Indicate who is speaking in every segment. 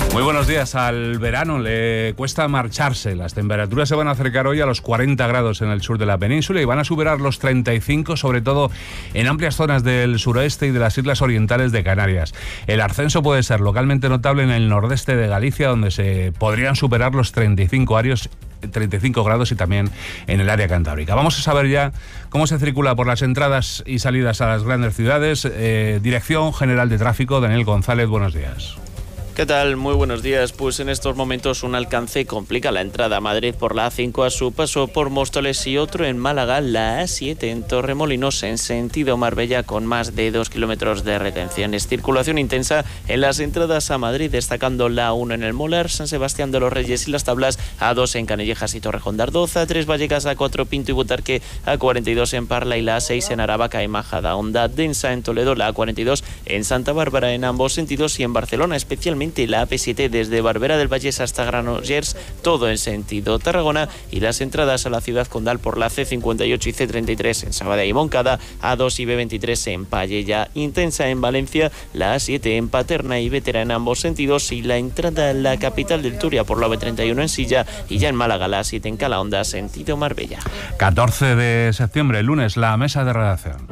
Speaker 1: Muy buenos días. Al verano le cuesta marcharse. Las temperaturas se van a acercar hoy a los 40 grados en el sur de la península y van a superar los 35, sobre todo en amplias zonas del suroeste y de las islas orientales de Canarias. El ascenso puede ser localmente notable en el nordeste de Galicia, donde se podrían superar los 35 grados y también en el área cantábrica. Vamos a saber ya cómo se circula por las entradas y salidas a las grandes ciudades. Dirección General de Tráfico, Daniel González, buenos días.
Speaker 2: ¿Qué tal? Muy buenos días. Pues en estos momentos un alcance complica la entrada a Madrid por la A5 a su paso por Móstoles y otro en Málaga, la A7 en Torremolinos en sentido Marbella con más de 2 kilómetros de retenciones. Circulación intensa en las entradas a Madrid, destacando la A1 en el Molar, San Sebastián de los Reyes y Las Tablas, A2 en Canellejas y Torrejón de Ardoz, A3 Vallecas, A4 Pinto y Butarque, A42 en Parla y la A6 en Aravaca y Majada. Onda densa en Toledo, la A42 en Santa Bárbara en ambos sentidos y en Barcelona especialmente la AP7 desde Barberá del Vallés hasta Granollers, todo en sentido Tarragona, y las entradas a la ciudad condal por la C58 y C33 en Sabadell y Moncada, A2 y B23 en Palleya. Intensa en Valencia, la A7 en Paterna y Bétera en ambos sentidos, y la entrada a la capital del Turia por la B31 en Silla, y ya en Málaga la A7 en Calahonda sentido Marbella.
Speaker 1: 14 de septiembre, lunes, la mesa de redacción.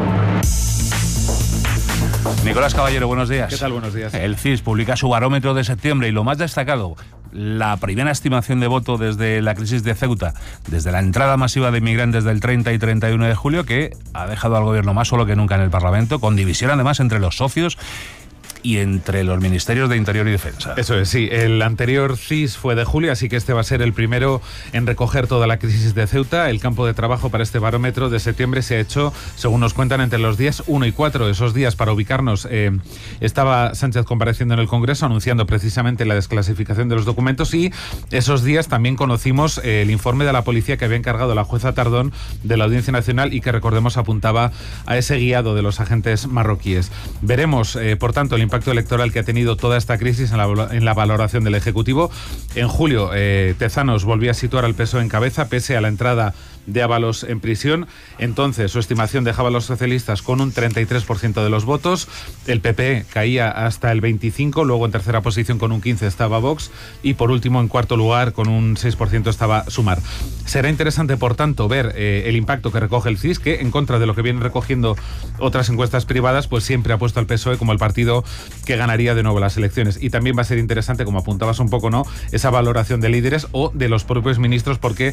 Speaker 1: Nicolás Caballero, buenos días.
Speaker 3: ¿Qué tal? Buenos días.
Speaker 1: El CIS publica su barómetro de septiembre y lo más destacado, la primera estimación de voto desde la crisis de Ceuta, desde la entrada masiva de inmigrantes del 30 y 31 de julio, que ha dejado al gobierno más solo que nunca en el Parlamento, con división además entre los socios y entre los ministerios de Interior y Defensa.
Speaker 3: Eso es, sí. El anterior CIS fue de julio, así que este va a ser el primero en recoger toda la crisis de Ceuta. El campo de trabajo para este barómetro de septiembre se ha hecho, según nos cuentan, entre los días 1 y 4. Esos días, para ubicarnos, estaba Sánchez compareciendo en el Congreso, anunciando precisamente la desclasificación de los documentos, y esos días también conocimos el informe de la policía que había encargado la jueza Tardón de la Audiencia Nacional y que, recordemos, apuntaba a ese guiado de los agentes marroquíes. Veremos, por tanto, el impacto electoral que ha tenido toda esta crisis en la valoración del Ejecutivo. En julio, Tezanos volvía a situar al PSOE en cabeza, pese a la entrada de Ábalos en prisión. Entonces, su estimación dejaba a los socialistas con un 33% de los votos. El PP caía hasta el 25%, luego en tercera posición con un 15% estaba Vox, y por último, en cuarto lugar, con un 6% estaba Sumar. Será interesante, por tanto, ver el impacto que recoge el CIS, que, en contra de lo que vienen recogiendo otras encuestas privadas, pues siempre ha puesto al PSOE como el partido que ganaría de nuevo las elecciones. Y también va a ser interesante, como apuntabas un poco, ¿no?, esa valoración de líderes o de los propios ministros, porque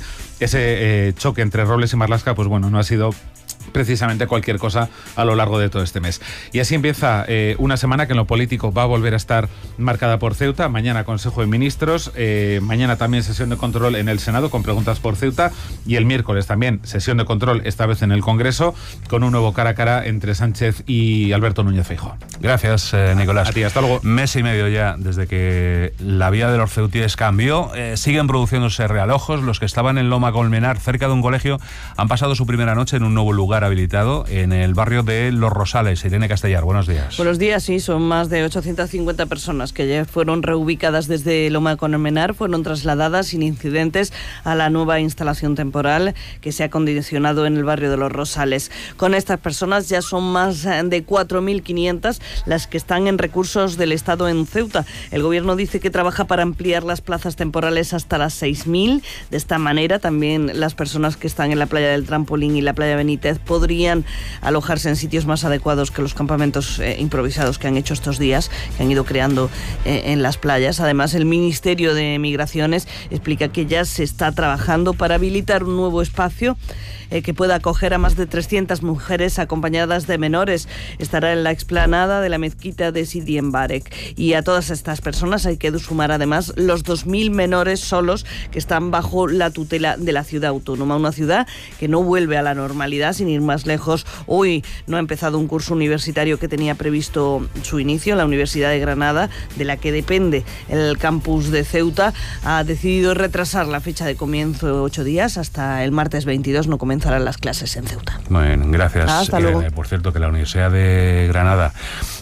Speaker 3: ese choque entre Robles y Marlaska, pues bueno, no ha sido precisamente cualquier cosa a lo largo de todo este mes. Y así empieza una semana que en lo político va a volver a estar marcada por Ceuta. Mañana Consejo de Ministros, mañana también sesión de control en el Senado con preguntas por Ceuta, y el miércoles también sesión de control, esta vez en el Congreso, con un nuevo cara a cara entre Sánchez y Alberto Núñez Feijóo.
Speaker 1: Gracias, Nicolás.
Speaker 3: A ti, hasta luego.
Speaker 1: Mes y medio ya desde que la vía de los ceutíes cambió. Siguen produciéndose realojos. Los que estaban en Loma Colmenar, cerca de un colegio, han pasado su primera noche en un nuevo lugar habilitado en el barrio de Los Rosales. Irene Castellar, buenos días.
Speaker 4: Buenos días, sí, son más de 850 personas que ya fueron reubicadas desde Loma Colmenar, fueron trasladadas sin incidentes a la nueva instalación temporal que se ha acondicionado en el barrio de Los Rosales. Con estas personas ya son más de 4.500 las que están en recursos del Estado en Ceuta. El gobierno dice que trabaja para ampliar las plazas temporales hasta las 6.000. De esta manera, también las personas que están en la playa del Trampolín y la playa Benítez podrían alojarse en sitios más adecuados que los campamentos improvisados que han hecho estos días, que han ido creando en las playas. Además, el Ministerio de Migraciones explica que ya se está trabajando para habilitar un nuevo espacio que pueda acoger a más de 300 mujeres acompañadas de menores. Estará en la explanada de la mezquita de Sidi Mbarek. Y a todas estas personas hay que sumar además los 2.000 menores solos que están bajo la tutela de la ciudad autónoma. Una ciudad que no vuelve a la normalidad, sin ir más lejos. Hoy no ha empezado un curso universitario que tenía previsto su inicio. La Universidad de Granada, de la que depende el campus de Ceuta, ha decidido retrasar la fecha de comienzo 8 días. Hasta el martes 22 no comenzarán las clases en Ceuta.
Speaker 1: Muy bien, gracias.
Speaker 4: Hasta luego.
Speaker 1: Por cierto, que la Universidad de Granada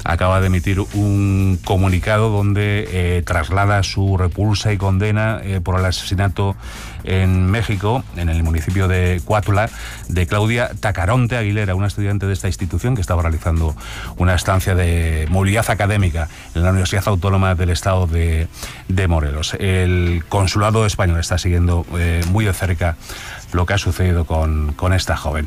Speaker 1: acaba de emitir un comunicado donde traslada su repulsa y condena por el asesinato en México, en el municipio de Cuautla, de Claudia Tacaronte Aguilera, una estudiante de esta institución que estaba realizando una estancia de movilidad académica en la Universidad Autónoma del Estado de Morelos. El consulado español está siguiendo muy de cerca lo que ha sucedido con esta joven.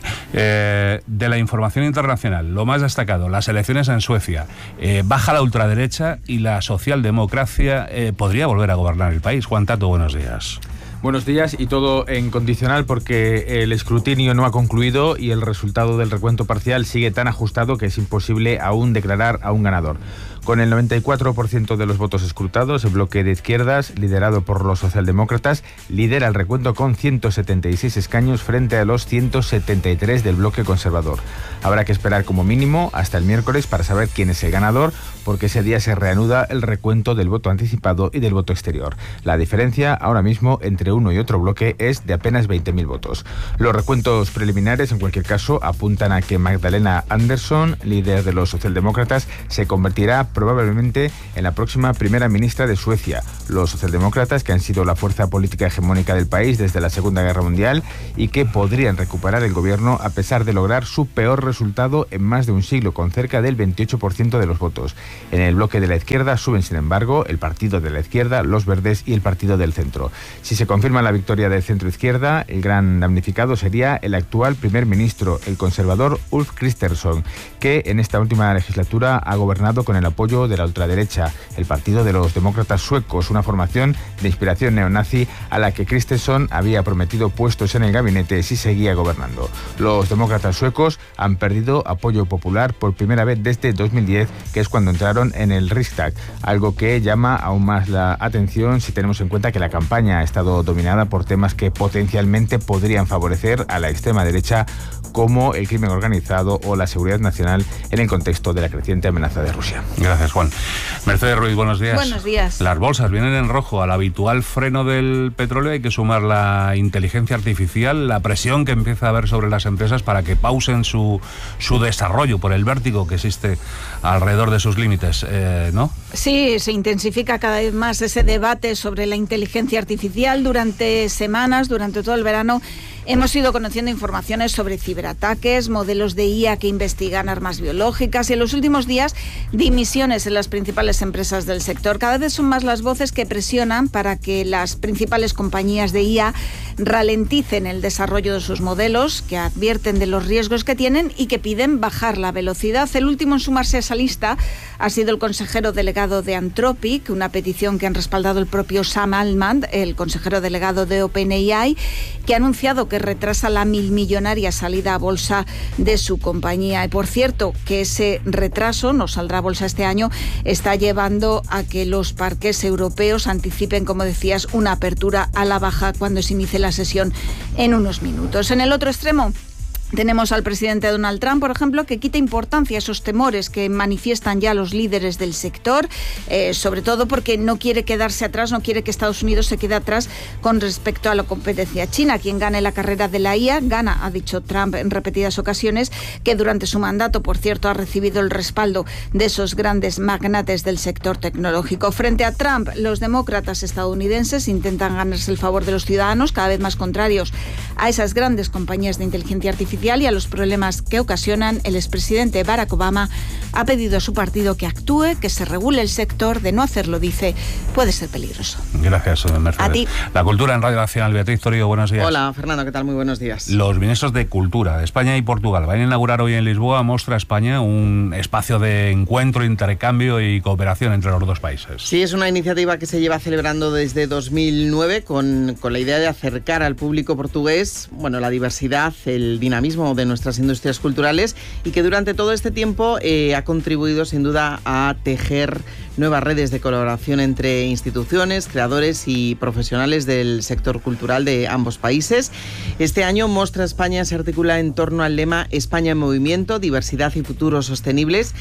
Speaker 1: De la información internacional, lo más destacado, las elecciones en Suecia. Baja la ultraderecha y la socialdemocracia podría volver a gobernar el país. Juan Tato, buenos días.
Speaker 5: Buenos días, y todo en condicional porque el escrutinio no ha concluido y el resultado del recuento parcial sigue tan ajustado que es imposible aún declarar a un ganador. Con el 94% de los votos escrutados, el bloque de izquierdas, liderado por los socialdemócratas, lidera el recuento con 176 escaños frente a los 173 del bloque conservador. Habrá que esperar como mínimo hasta el miércoles para saber quién es el ganador, porque ese día se reanuda el recuento del voto anticipado y del voto exterior. La diferencia ahora mismo entre uno y otro bloque es de apenas 20.000 votos. Los recuentos preliminares, en cualquier caso, apuntan a que Magdalena Andersson, líder de los socialdemócratas, se convertirá probablemente en la próxima primera ministra de Suecia. Los socialdemócratas, que han sido la fuerza política hegemónica del país desde la Segunda Guerra Mundial y que podrían recuperar el gobierno a pesar de lograr su peor resultado en más de un siglo, con cerca del 28% de los votos. En el bloque de la izquierda suben, sin embargo, el Partido de la Izquierda, los Verdes y el Partido del Centro. Si se confirma la victoria del centro-izquierda, el gran damnificado sería el actual primer ministro, el conservador Ulf Kristersson, que en esta última legislatura ha gobernado con el apoyo de la ultraderecha, el Partido de los Demócratas Suecos, una formación de inspiración neonazi a la que Kristersson había prometido puestos en el gabinete si seguía gobernando. Los demócratas suecos han perdido apoyo popular por primera vez desde 2010, que es cuando entraron en el Riksdag, algo que llama aún más la atención si tenemos en cuenta que la campaña ha estado dominada por temas que potencialmente podrían favorecer a la extrema derecha, como el crimen organizado o la seguridad nacional, en el contexto de la creciente amenaza de Rusia.
Speaker 1: Gracias, Juan. Mercedes Ruiz, buenos días.
Speaker 4: Buenos días.
Speaker 1: Las bolsas vienen en rojo. Al habitual freno del petróleo hay que sumar la inteligencia artificial, la presión que empieza a haber sobre las empresas para que pausen su desarrollo por el vértigo que existe alrededor de sus límites, ¿no?
Speaker 6: Sí, se intensifica cada vez más ese debate sobre la inteligencia artificial. Durante semanas, durante todo el verano, hemos ido conociendo informaciones sobre ciberataques, modelos de IA que investigan armas biológicas y en los últimos días dimisiones en las principales empresas del sector. Cada vez son más las voces que presionan para que las principales compañías de IA ralenticen el desarrollo de sus modelos, que advierten de los riesgos que tienen y que piden bajar la velocidad. El último en sumarse a esa lista ha sido el consejero delegado de Anthropic, una petición que han respaldado el propio Sam Altman, el consejero delegado de OpenAI, que ha anunciado que retrasa la millonaria salida a bolsa de su compañía. Y por cierto, que ese retraso, no saldrá a bolsa este año, está llevando a que los parques europeos anticipen, como decías, una apertura a la baja cuando se inicie la sesión en unos minutos. En el otro extremo tenemos al presidente Donald Trump, por ejemplo, que quita importancia a esos temores que manifiestan ya los líderes del sector, sobre todo porque no quiere quedarse atrás, no quiere que Estados Unidos se quede atrás con respecto a la competencia china. Quien gane la carrera de la IA, gana, ha dicho Trump en repetidas ocasiones, que durante su mandato, por cierto, ha recibido el respaldo de esos grandes magnates del sector tecnológico. Frente a Trump, los demócratas estadounidenses intentan ganarse el favor de los ciudadanos, cada vez más contrarios a esas grandes compañías de inteligencia artificial y a los problemas que ocasionan. El expresidente Barack Obama ha pedido a su partido que actúe, que se regule el sector. De no hacerlo, dice, puede ser peligroso.
Speaker 1: Gracias, Mercedes.
Speaker 6: A ti.
Speaker 1: La cultura en Radio Nacional. Beatriz Torío, buenos días.
Speaker 7: Hola, Fernando, ¿qué tal? Muy buenos días.
Speaker 1: Los ministros de Cultura de España y Portugal van a inaugurar hoy en Lisboa Mostra España, un espacio de encuentro, intercambio y cooperación entre los dos países.
Speaker 7: Sí, es una iniciativa que se lleva celebrando desde 2009 con la idea de acercar al público portugués, bueno, la diversidad, el dinamismo de nuestras industrias culturales, y que durante todo este tiempo ha contribuido sin duda a tejer nuevas redes de colaboración entre instituciones, creadores y profesionales del sector cultural de ambos países. Este año Mostra España se articula en torno al lema España en movimiento, diversidad y futuros sostenibles,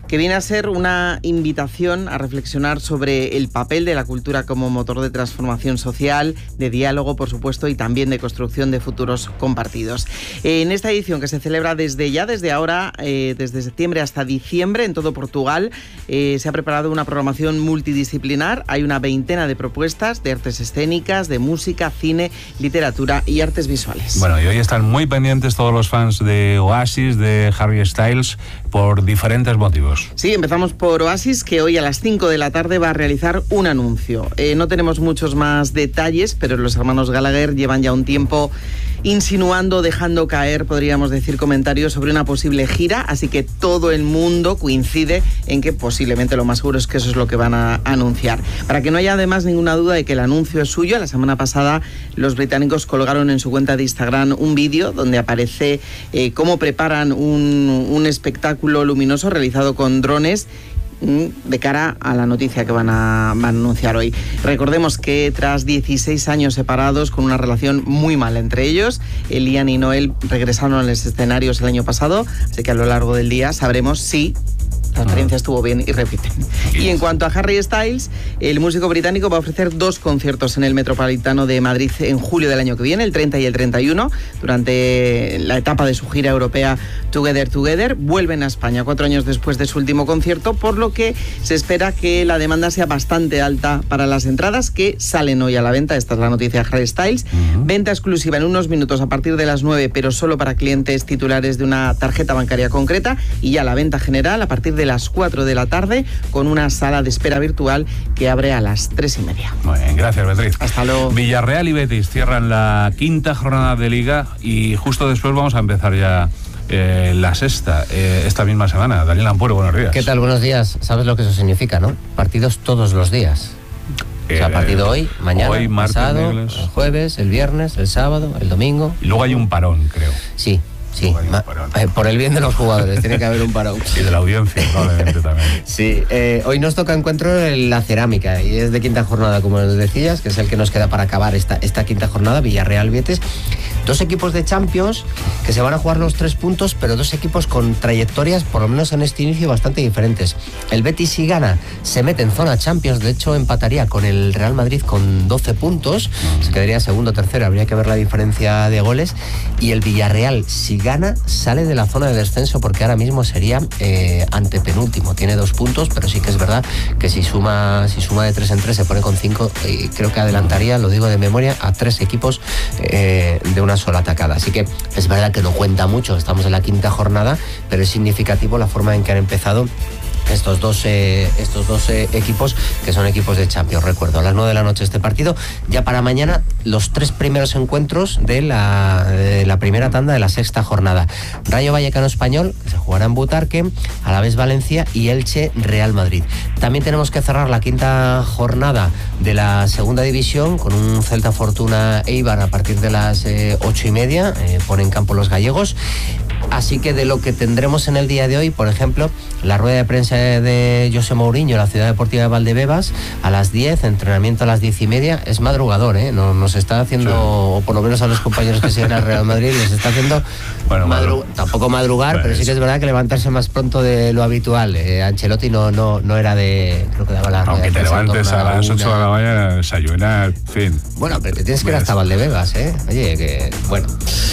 Speaker 7: que viene a ser una invitación a reflexionar sobre el papel de la cultura como motor de transformación social, de diálogo, por supuesto, y también de construcción de futuros compartidos. En esta edición, que se celebra desde ahora, desde septiembre hasta diciembre, en todo Portugal, se ha preparado una programación multidisciplinar. Hay una veintena de propuestas de artes escénicas, de música, cine, literatura y artes visuales.
Speaker 1: Bueno, y hoy están muy pendientes todos los fans de Oasis, de Harry Styles, por diferentes motivos.
Speaker 7: Sí, empezamos por Oasis, que hoy a las 5 de la tarde va a realizar un anuncio. No tenemos muchos más detalles, pero los hermanos Gallagher llevan ya un tiempo insinuando, dejando caer, podríamos decir, comentarios sobre una posible gira, así que todo el mundo coincide en que posiblemente lo más seguro es que eso es lo que van a anunciar. Para que no haya además ninguna duda de que el anuncio es suyo, la semana pasada los británicos colgaron en su cuenta de Instagram un vídeo donde aparece cómo preparan un espectáculo luminoso realizado con drones de cara a la noticia que van a anunciar hoy. Recordemos que tras 16 años separados, con una relación muy mala entre ellos, Liam y Noel regresaron a los escenarios el año pasado, así que a lo largo del día sabremos si la experiencia estuvo bien y repiten. Y en cuanto a Harry Styles, el músico británico va a ofrecer 2 conciertos en el Metropolitano de Madrid en julio del año que viene, el 30 y el 31, durante la etapa de su gira europea Together. Vuelven a España 4 años después de su último concierto, por lo que se espera que la demanda sea bastante alta para las entradas, que salen hoy a la venta. Esta es la noticia de Harry Styles. Venta exclusiva en unos minutos a partir de las 9, pero solo para clientes titulares de una tarjeta bancaria concreta, y ya la venta general a partir de las 4 de la tarde, con una sala de espera virtual que abre a las 3:30.
Speaker 1: Muy bien, gracias, Beatriz.
Speaker 7: Hasta luego.
Speaker 1: Villarreal y Betis cierran la 5ª jornada de Liga y justo después vamos a empezar ya la 6ª, esta misma semana. Daniel Ampuero, buenos días.
Speaker 8: ¿Qué tal? Buenos días. ¿Sabes lo que eso significa, no? Partidos todos los días. O sea, partido hoy, mañana,
Speaker 1: hoy, martes,
Speaker 8: pasado,
Speaker 1: miércoles,
Speaker 8: el jueves, el viernes, el sábado, el domingo.
Speaker 1: Y luego hay un parón, creo.
Speaker 8: Sí. Por el bien de los jugadores tiene que haber un parón.
Speaker 1: Y de la audiencia, probablemente también.
Speaker 8: Sí, hoy nos toca encuentro en la Cerámica y es de 5ª jornada, como nos decías, que es el que nos queda para acabar esta 5ª jornada, Villarreal Betis. 2 equipos de Champions que se van a jugar los 3 puntos, pero 2 equipos con trayectorias, por lo menos en este inicio, bastante diferentes. El Betis, si gana, se mete en zona Champions, de hecho empataría con el Real Madrid con 12 puntos, se quedaría segundo, tercero, habría que ver la diferencia de goles, y el Villarreal, si gana, sale de la zona de descenso, porque ahora mismo sería antepenúltimo, tiene 2 puntos, pero sí que es verdad que si suma de 3 en 3 se pone con 5, y creo que adelantaría, lo digo de memoria, a 3 equipos de una sola atacada. Así que es verdad que no cuenta mucho, estamos en la 5ª jornada, pero es significativo la forma en que han empezado estos dos equipos, que son equipos de Champions. Recuerdo, a las 9 de la noche este partido. Ya para mañana, los 3 primeros encuentros de la primera tanda de la 6ª jornada. Rayo Vallecano Español, que se jugará en Butarque, Alavés Valencia y Elche Real Madrid. También tenemos que cerrar la 5ª jornada de la segunda división con un Celta Fortuna Eibar a partir de las 8:30, pone en campo los gallegos. Así que de lo que tendremos en el día de hoy, por ejemplo, la rueda de prensa de José Mourinho, la Ciudad Deportiva de Valdebebas, a las 10, entrenamiento a las 10:30, es madrugador, ¿eh? Nos está haciendo, sí, o por lo menos a los compañeros que siguen al Real Madrid, les está haciendo, tampoco madrugar, pero sí que es verdad que levantarse más pronto de lo habitual. Ancelotti no era de, creo que daba la rueda.
Speaker 1: Aunque te levantes a las 8 de la mañana, desayunar, en fin.
Speaker 8: Bueno, pero te tienes que ir hasta Valdebebas, ¿eh? Oye, que bueno,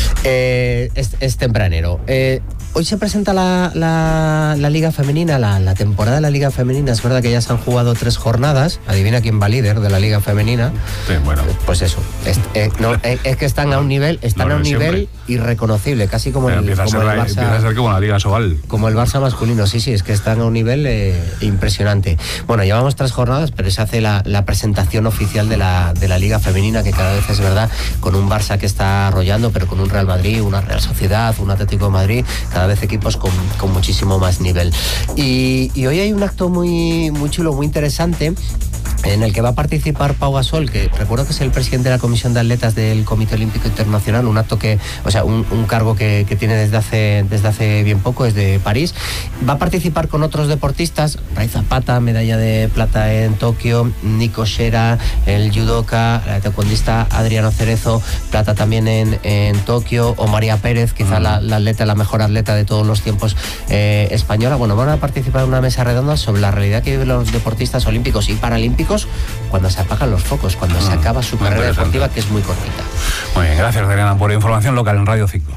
Speaker 8: es tempranero. Hoy se presenta la Liga Femenina, la temporada de la Liga Femenina. Es verdad que ya se han jugado 3 jornadas. Adivina quién va líder de la Liga Femenina.
Speaker 1: Sí, bueno.
Speaker 8: Pues eso. Es que están a un nivel, irreconocible, casi como el Barça.
Speaker 1: Empieza a ser como la Liga Sobal.
Speaker 8: Como el Barça masculino, sí, es que están a un nivel impresionante. Bueno, llevamos 3 jornadas, pero se hace la presentación oficial de la Liga Femenina, que cada vez es verdad, con un Barça que está arrollando, pero con un Real Madrid, una Real Sociedad, un Atlético de Madrid, cada vez equipos con muchísimo más nivel. Y hoy hay un acto muy chulo, muy interesante, en el que va a participar Pau Gasol, que recuerdo que es el presidente de la Comisión de Atletas del Comité Olímpico Internacional, un cargo que tiene desde hace bien poco, desde París. Va a participar con otros deportistas, Ray Zapata, medalla de plata en Tokio, Nico Shera, el judoka, la taekwondista Adriano Cerezo, plata también en Tokio, o María Pérez, quizá la mejor atleta de todos los tiempos española. Bueno, van a participar en una mesa redonda sobre la realidad que viven los deportistas olímpicos y paralímpicos cuando se apagan los focos, cuando se acaba su carrera deportiva, que es muy cortita.
Speaker 1: Muy bien, gracias, Adriana, por información local en Radio 5.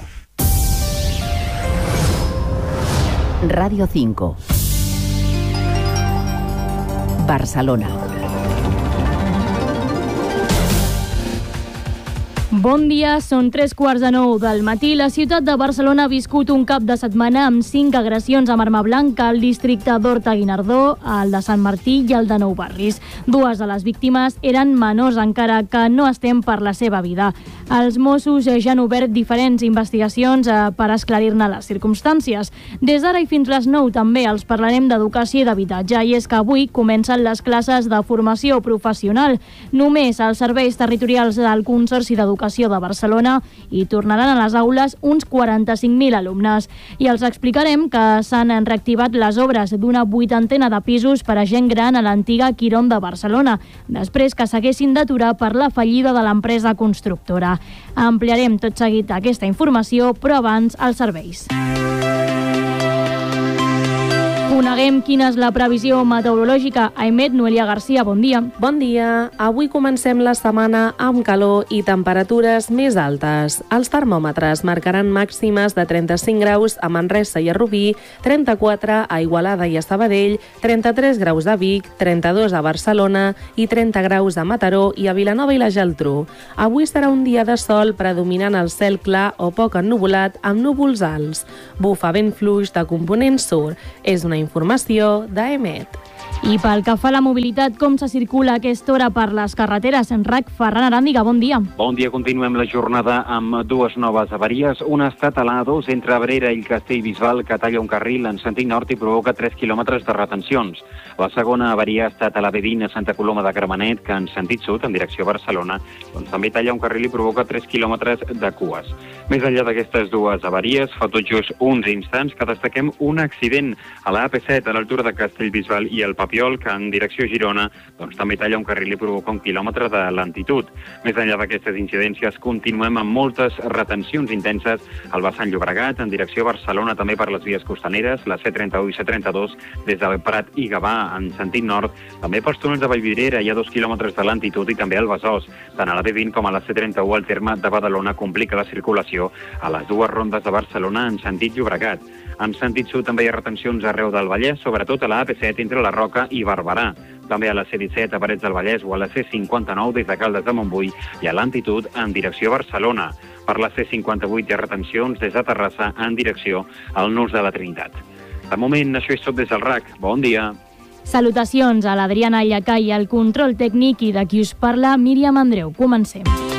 Speaker 9: Radio 5. Barcelona.
Speaker 10: Bon dia, són 3:15 del matí. La ciutat de Barcelona ha viscut un cap de setmana amb 5 agressions amb arma blanca al districte d'Horta-Guinardó, el de Sant Martí i el de Nou Barris. 2 de les víctimes eren menors, encara que no estem per la seva vida. Els Mossos ja han obert diferents investigacions per esclarir-ne les circumstàncies. Des d'ara i fins les 9 també els parlarem d'educació i d'habitatge, i és que avui comencen les classes de formació professional. Només els serveis territorials del Consorci d'Educació de Barcelona i tornaran a les aules uns 45.000 alumnes. I els explicarem que s'han reactivat les obres d'una 80ena de pisos per a gent gran a l'antiga Quirón de Barcelona, després que s'haguessin d'aturar per la fallida de l'empresa constructora. Ampliarem tot seguit aquesta informació, però abans els serveis. Coneguem quina és la previsió meteorològica. Aimet, Noelia Garcia, bon dia.
Speaker 11: Bon dia. Avui comencem la setmana amb calor i temperatures més altes. Els termòmetres marcaran màximes de 35 graus a Manresa i a Rubí, 34 a Igualada i a Sabadell, 33 graus a Vic, 32 a Barcelona i 30 graus a Mataró i a Vilanova i la Geltrú. Avui serà un dia de sol predominant el cel clar o poc ennuvolat amb núvols alts. Bufa vent fluix de component sur. És una informació d'EMET.
Speaker 10: I pel que fa a la mobilitat, com se circula a aquesta hora per les carreteres? RAC, Ferran Aràndiga, bon dia.
Speaker 12: Bon dia, continuem la jornada amb 2 noves avaries. Una ha estat a l'A2 entre Abrera i Castellbisbal, que talla un carril en sentit nord i provoca 3 quilòmetres de retencions. La segona avaria ha estat a la B20 a Santa Coloma de Gramenet, que en sentit sud, en direcció a Barcelona, doncs també talla un carril i provoca 3 quilòmetres de cues. Més enllà d'aquestes 2 avaries, fa tot just uns instants que destaquem un accident a la AP7 a l'altura de Castellbisbal i el Papiol, que en direcció a Girona doncs, també talla un carril i provoca 1 quilòmetre de lentitud. Més enllà d'aquestes incidències, continuem amb moltes retencions intenses al vessant Llobregat, en direcció a Barcelona, també per les vies costaneres, la C31 i C32, des del Prat i Gavà, en sentit nord, també pels túnels de Vallvidrera hi ha 2 quilòmetres de lentitud i també al Besòs. Tant a la B20 com a la C31 al terme de Badalona complica la circulació a les 2 rondes de Barcelona en sentit Llobregat. En sentit sud també hi ha retencions arreu del Vallès, sobretot a la AP7 entre la Roca i Barberà. També a la C17 a Parets del Vallès o a la C59 des de Caldes de Montbui i a lentitud en direcció a Barcelona. Per la C58 hi ha retencions des de Terrassa en direcció al Nus de la Trinitat. De moment, això és tot des del RAC. Bon dia.
Speaker 10: Salutacions a l'Adriana Llacai, al control tècnic, i de qui us parla, Míriam Andreu. Comencem.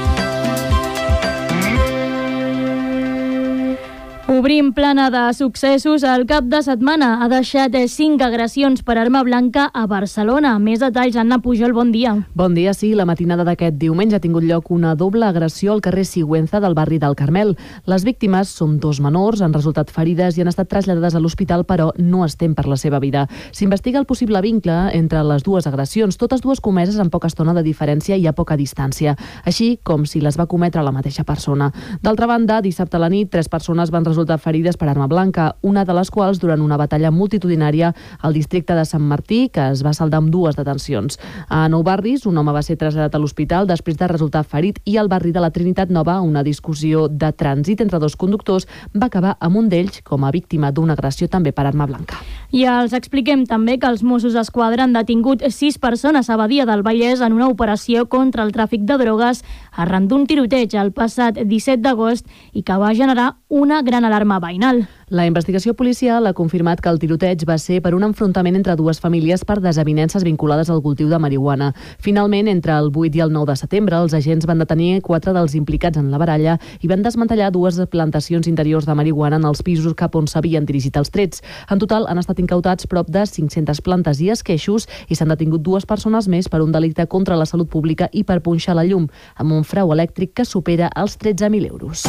Speaker 10: Obrim plana de successos. El cap de setmana ha deixat 5 agressions per arma blanca a Barcelona. Més detalls, Anna Pujol, bon dia.
Speaker 13: Bon dia, sí. La matinada d'aquest diumenge ha tingut lloc una doble agressió al carrer Sigüenza del barri del Carmel. Les víctimes són 2 menors, han resultat ferides i han estat traslladades a l'hospital, però no es tem per la seva vida. S'investiga el possible vincle entre les 2 agressions, totes 2 comeses en poca estona de diferència i a poca distància, així com si les va cometre la mateixa persona. D'altra banda, dissabte a la nit, 3 persones van resultar ferides per arma blanca, una de les quals durant una batalla multitudinària al districte de Sant Martí, que es va saldar amb 2 detencions. A Nou Barris, un home va ser traslladat a l'hospital després de resultar ferit, i al barri de la Trinitat Nova, una discussió de trànsit entre 2 conductors va acabar amb un d'ells com a víctima d'una agressió també per arma blanca.
Speaker 10: I els expliquem també que els Mossos d'Esquadra han detingut 6 persones a Badia del Vallès en una operació contra el tràfic de drogues arran d'un tiroteig el passat 17 d'agost i que va generar una gran alarma veïnal.
Speaker 13: La investigació policial ha confirmat que el tiroteig va ser per un enfrontament entre dues famílies per desavinences vinculades al cultiu de marihuana. Finalment, entre el 8 i el 9 de setembre, els agents van detenir 4 dels implicats en la baralla i van desmantellar 2 plantacions interiors de marihuana en els pisos cap on s'havien dirigit els trets. En total, han estat incautats prop de 500 plantes i esqueixos i s'han detingut 2 persones més per un delicte contra la salut pública i per punxar la llum, amb un frau elèctric que supera els 13.000 euros.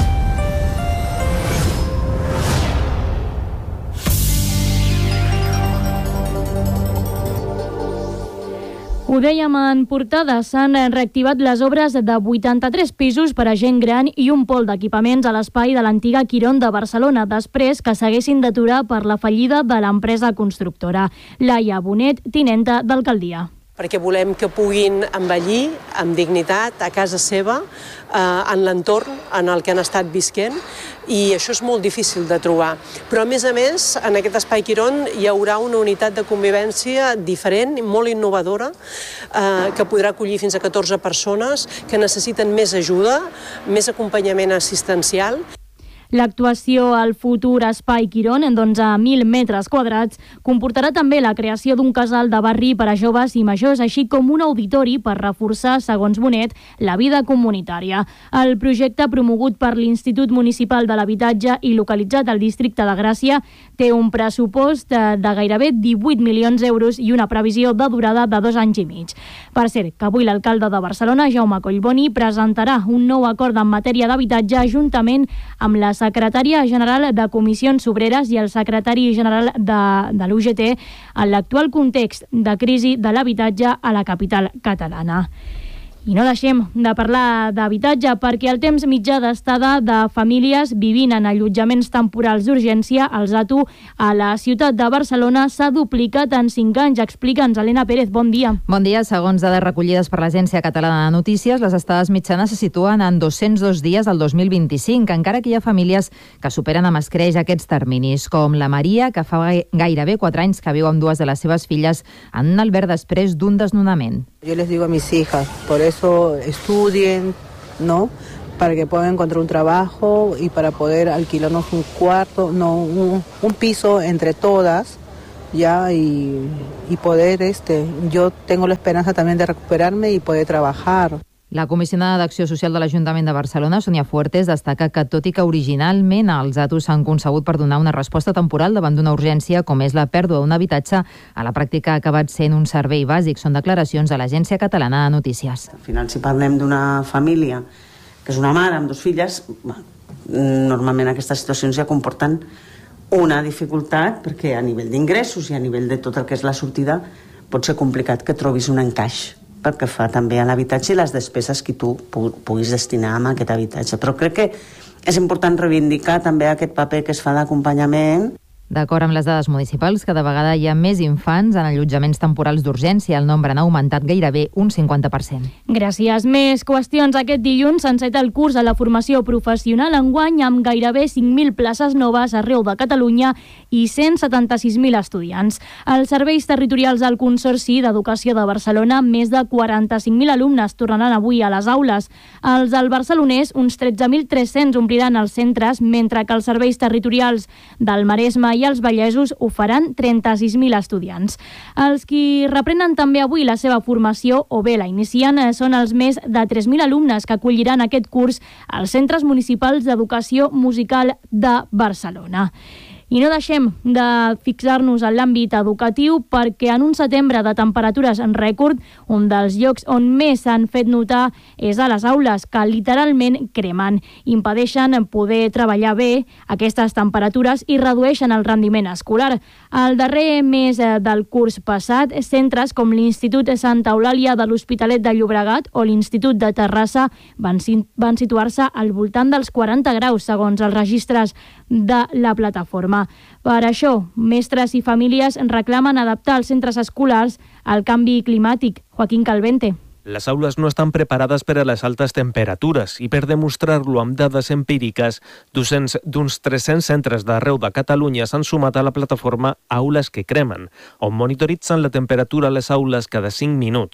Speaker 10: Ho dèiem en portada, s'han reactivat les obres de 83 pisos per a gent gran i un pol d'equipaments a l'espai de l'antiga Quirón de Barcelona, després que s'haguessin d'aturar per la fallida de l'empresa constructora. Laia Bonet, tinenta d'alcaldia.
Speaker 14: Perquè volem que puguin envellir amb dignitat a casa seva, en l'entorn en el que han estat visquent, i això és molt difícil de trobar. Però, a més, en aquest espai Quirón hi haurà una unitat de convivència diferent, molt innovadora, que podrà acollir fins a 14 persones que necessiten més ajuda, més acompanyament assistencial.
Speaker 10: L'actuació al futur espai Quirón, en 11.000 metres quadrats, comportarà també la creació d'un casal de barri per a joves i majors, així com un auditori per reforçar, segons Bonet, la vida comunitària. El projecte, promogut per l'Institut Municipal de l'Habitatge i localitzat al districte de Gràcia, té un pressupost de gairebé 18 milions d'euros i una previsió de durada de 2 anys i mig. Per cert, que avui l'alcalde de Barcelona, Jaume Collboni, presentarà un nou acord en matèria d'habitatge juntament amb la secretària general de Comissions Obreres i el secretari general de l'UGT en l'actual context de crisi de l'habitatge a la capital catalana. I no deixem de parlar d'habitatge perquè el temps mitjà d'estada de famílies vivint en allotjaments temporals d'urgència, el ZATU, a la ciutat de Barcelona s'ha duplicat en 5 anys. Explica'ns, Helena Pérez, bon dia.
Speaker 15: Bon dia. Segons dades recollides per l'Agència Catalana de Notícies, les estades mitjanes se situen en 202 dies al 2025, encara que hi ha famílies que superen amb escreix aquests terminis, com la Maria, que fa gairebé 4 anys que viu amb 2 de les seves filles en un alberg després d'un desnonament.
Speaker 16: Yo les digo a mis hijas, por eso estudien, ¿no? Para que puedan encontrar un trabajo y para poder alquilarnos un cuarto, no, un piso entre todas, ya, y poder, yo tengo la esperanza también de recuperarme y poder trabajar.
Speaker 15: La comissionada d'Acció Social de l'Ajuntament de Barcelona, Sònia Fuertes, destaca que tot i que originalment els ZATUs s'han concebut per donar una resposta temporal davant d'una urgència com és la pèrdua d'un habitatge, a la pràctica ha acabat sent un servei bàsic. Són declaracions de l'Agència Catalana de Notícies.
Speaker 17: Al final, si parlem d'una família que és una mare amb 2 filles, normalment aquestes situacions ja comporten una dificultat perquè a nivell d'ingressos i a nivell de tot el que és la sortida pot ser complicat que trobis un encaix pel que fa també a l'habitatge i les despeses que tu puguis destinar a aquest habitatge. Però crec que és important reivindicar també aquest paper que es fa d'acompanyament.
Speaker 15: D'acord amb les dades municipals, cada vegada hi ha més infants en allotjaments temporals d'urgència. El nombre n'ha augmentat gairebé un 50%.
Speaker 10: Gràcies. Més qüestions. Aquest dilluns s'enceta el curs de la formació professional enguany amb gairebé 5.000 places noves arreu de Catalunya i 176.000 estudiants. Els serveis territorials del Consorci d'Educació de Barcelona, més de 45.000 alumnes tornaran avui a les aules. Els del barcelonès, uns 13.300 ompliran els centres, mentre que els serveis territorials del Maresme i els vallesos ho faran 36.000 estudiants. Els qui reprenen també avui la seva formació o bé la inicien són els més de 3.000 alumnes que acolliran aquest curs als centres municipals d'educació musical de Barcelona. I no deixem de fixar-nos en l'àmbit educatiu perquè en un setembre de temperatures en rècord, un dels llocs on més s'han fet notar és a les aules, que literalment cremen. Impedeixen poder treballar bé aquestes temperatures i redueixen el rendiment escolar. Al darrer mes del curs passat, centres com l'Institut Santa Eulàlia de l'Hospitalet de Llobregat o l'Institut de Terrassa van situar-se al voltant dels 40 graus, segons els registres de la plataforma. Per això, mestres i famílies reclamen adaptar els centres escolars al canvi climàtic. Joaquín Calvente.
Speaker 18: Les aules no estan preparades per a les altes temperatures i per demostrar-lo amb dades empíriques, docents d'uns 300 centres d'arreu de Catalunya s'han sumat a la plataforma Aules que cremen, on monitoritzen la temperatura a les aules cada 5 minuts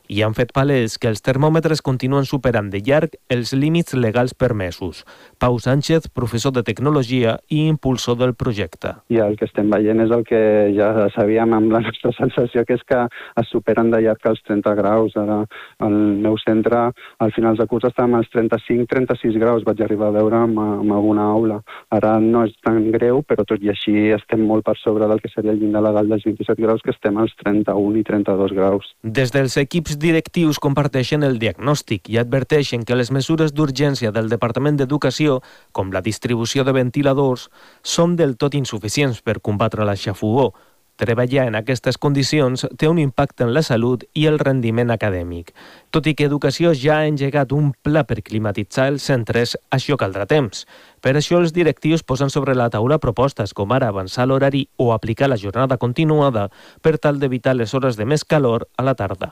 Speaker 18: i han fet palès que els termòmetres continuen superant de llarg els límits legals permesos. Pau Sánchez, professor de Tecnologia i impulsor del projecte.
Speaker 19: I el que estem veient és el que ja sabíem amb la nostra sensació, que és que es superen de llarg els 30 graus. Ara, al meu centre, al finals de curs estàvem als 35-36 graus, vaig arribar a veure amb alguna aula. Ara no és tan greu, però tot i així estem molt per sobre del que seria el llindar legal dels 27 graus, que estem als 31 i 32 graus.
Speaker 18: Des dels equips directius comparteixen el diagnòstic i adverteixen que les mesures d'urgència del Departament d'Educació, com la distribució de ventiladors, són del tot insuficients per combatre la xafogor. Treballar en aquestes condicions té un impacte en la salut i el rendiment acadèmic. Tot i que Educació ja ha engegat un pla per climatitzar els centres, això caldrà temps. Per això els directius posen sobre la taula propostes com ara avançar l'horari o aplicar la jornada continuada per tal d'evitar les hores de més calor a la tarda.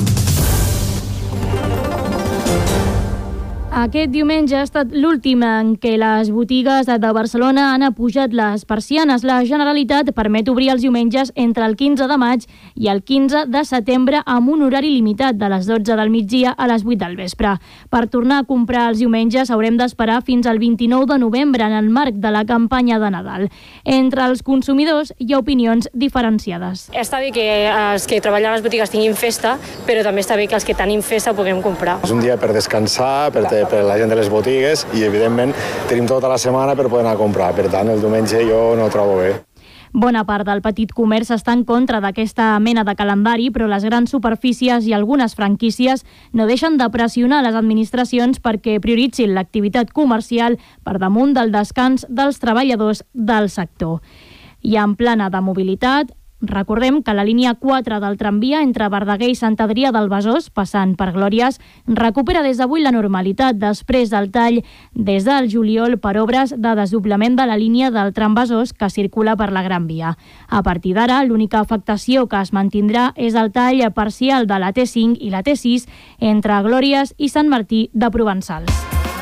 Speaker 10: Aquest diumenge ha estat l'últim en què les botigues de Barcelona han apujat les persianes. La Generalitat permet obrir els diumenges entre el 15 de maig i el 15 de setembre amb un horari limitat de les 12 del migdia a les 8 del vespre. Per tornar a comprar els diumenges haurem d'esperar fins al 29 de novembre en el marc de la campanya de Nadal. Entre els consumidors hi ha opinions diferenciades.
Speaker 20: Està bé que els que treballen a les botigues tinguin festa, però també està bé que els que tenim festa puguem comprar.
Speaker 21: És un dia per descansar, per la gent de les botigues i, evidentment, tenim tota la setmana per poder anar a comprar. Per tant, el diumenge jo no ho trobo bé.
Speaker 10: Bona part del petit comerç està en contra d'aquesta mena de calendari, però les grans superfícies i algunes franquícies no deixen de pressionar les administracions perquè prioritzin l'activitat comercial per damunt del descans dels treballadors del sector. I en plana de mobilitat, recordem que la línia 4 del tramvia entre Verdaguer i Sant Adrià del Besòs, passant per Glòries, recupera des d'avui la normalitat després del tall des del juliol per obres de desdoblament de la línia del tram Besòs que circula per la Gran Via. A partir d'ara, l'única afectació que es mantindrà és el tall parcial de la T5 i la T6 entre Glòries i Sant Martí de Provençals.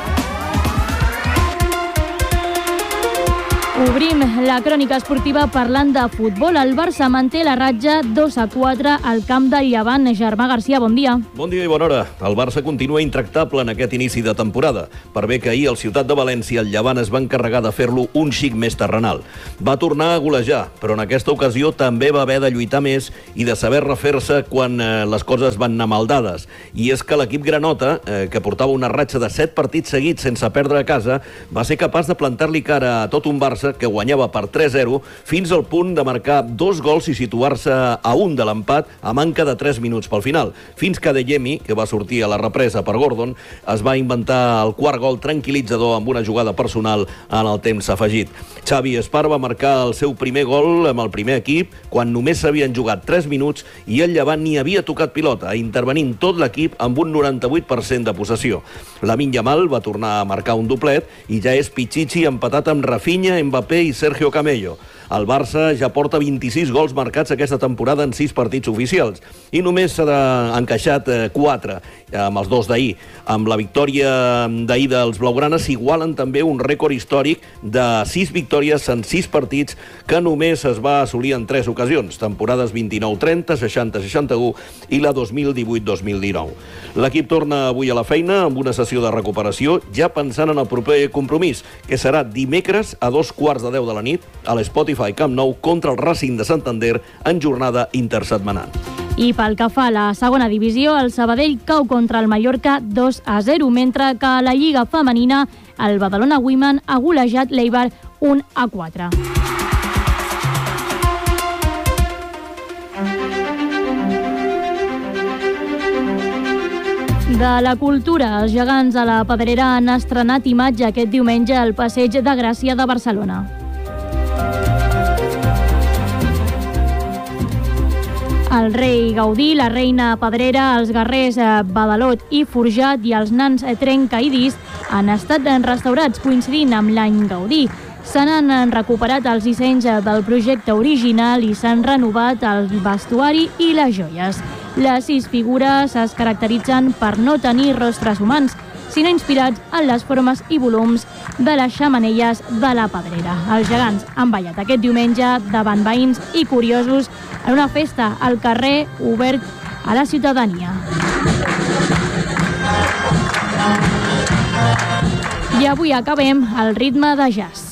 Speaker 10: Obrim la crònica esportiva parlant de futbol. El Barça manté la ratja 2-4 al camp del Llevant. Germà Garcia, bon dia.
Speaker 22: Bon dia i bona hora. El Barça continua intractable en aquest inici de temporada, per bé que ahir al Ciutat de València el Llevant es va encarregar de fer-lo un xic més terrenal. Va tornar a golejar, però en aquesta ocasió també va haver de lluitar més i de saber refer-se quan les coses van anar mal dades. I és que l'equip granota, que portava una ratxa de 7 partits seguits sense perdre a casa, va ser capaç de plantar-li cara a tot un Barça que guanyava per 3-0 fins al punt de marcar 2 gols i situar-se a 1 de l'empat a manca de 3 minuts pel final. Fins que Adeyemi, que va sortir a la represa per Gordon, es va inventar el quart gol tranquil·litzador amb una jugada personal en el temps afegit. Xavi Espar va marcar el seu primer gol amb el primer equip quan només s'havien jugat 3 minuts i el Llevant ni havia tocat pilota, intervenint tot l'equip amb un 98% de possessió. Lamine Yamal va tornar a marcar un doblet i ja és Pichichi empatat amb Rafinha, Mbappé i Sergio Camello. El Barça ja porta 26 gols marcats aquesta temporada en 6 partits oficials i només s'ha encaixat 4 amb els 2 d'ahir. Amb la victòria d'ahir dels blaugranes s'igualen també un rècord històric de 6 victòries en 6 partits que només es va assolir en 3 ocasions, temporades 29-30, 60-61 i la 2018-2019. L'equip torna avui a la feina amb una sessió de recuperació ja pensant en el proper compromís, que serà dimecres a 2:15 de la nit a l'Spotify Camp Nou contra el Racing de Santander en jornada intersetmanal.
Speaker 10: I pel que fa a la segona divisió, el Sabadell cau contra el Mallorca 2-0, mentre que a la Lliga Femenina el Badalona Women ha golejat l'Eibar 1-4. De la cultura, els gegants de la Pedrera han estrenat imatge aquest diumenge al Passeig de Gràcia de Barcelona. El rei Gaudí, la reina Pedrera, els guerrers Badalot i Forjat i els nans Trencaïdis han estat restaurats coincidint amb l'any Gaudí. Se n'han recuperat els dissenys del projecte original i s'han renovat el vestuari i les joies. Les 6 figures es caracteritzen per no tenir rostres humans, sinó inspirats en les formes i volums de les xemeneies de la Pedrera. Els gegants han ballat aquest diumenge davant veïns i curiosos en una festa al carrer obert a la ciutadania. I avui acabem al ritme de jazz.